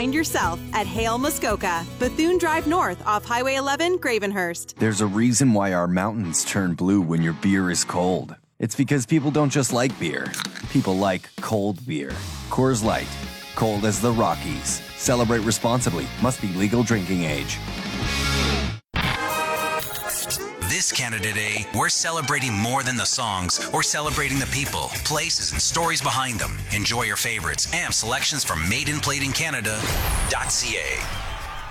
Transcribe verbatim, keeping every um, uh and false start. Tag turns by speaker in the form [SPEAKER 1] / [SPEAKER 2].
[SPEAKER 1] Find yourself at Hale Muskoka, Bethune Drive North off Highway eleven, Gravenhurst.
[SPEAKER 2] There's a reason why our mountains turn blue when your beer is cold. It's because people don't just like beer. People like cold beer. Coors Light. Cold as the Rockies. Celebrate responsibly. Must be legal drinking age.
[SPEAKER 3] This Canada Day, we're celebrating more than the songs. We're celebrating the people, places, and stories behind them. Enjoy your favorites and selections from made in played in Canada dot c a.